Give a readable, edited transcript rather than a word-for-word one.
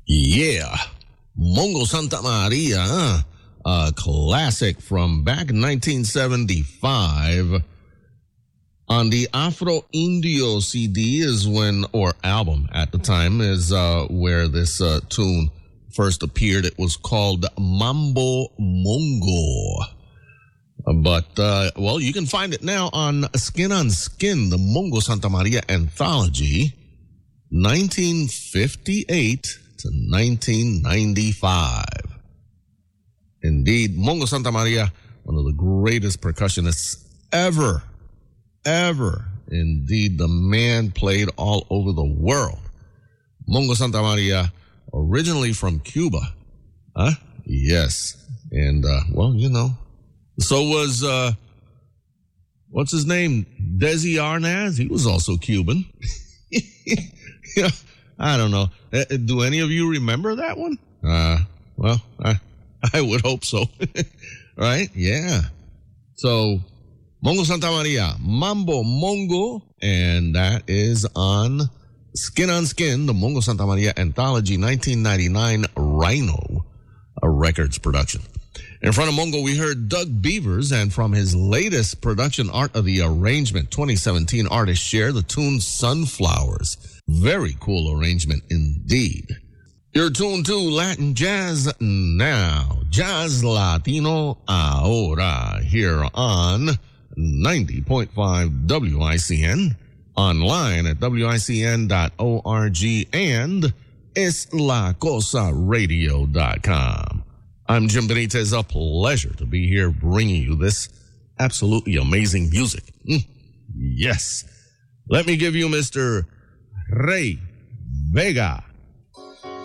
Yeah, Mongo Santa Maria, a classic from back in 1975. On the Afro Indio CD is when, or album at the time, is where this tune first appeared. It was called Mambo Mongo. But, well, you can find it now on Skin on Skin, the Mongo Santa Maria anthology, 1958 to 1995. Indeed, Mongo Santa Maria, one of the greatest percussionists ever. Indeed, the man played all over the world. Mongo Santa Maria, originally from Cuba. Huh? Yes. And, well, you know. So was, what's his name? Desi Arnaz? He was also Cuban. Yeah, I don't know. Do any of you remember that one? Well, I would hope so. Right? Yeah. So, Mongo Santa Maria, Mambo Mongo, and that is on Skin, the Mongo Santa Maria Anthology 1999 Rhino Records production. In front of Mongo, we heard Doug Beavers, and from his latest production, Art of the Arrangement, 2017 Artist Share, the tune Sunflowers. Very cool arrangement indeed. You're tuned to Latin Jazz Now. Jazz Latino Ahora, here on 90.5 WICN, online at WICN.org and eslacosaradio.com. I'm Jim Benitez. A pleasure to be here bringing you this absolutely amazing music. Yes. Let me give you Mr. Ray Vega.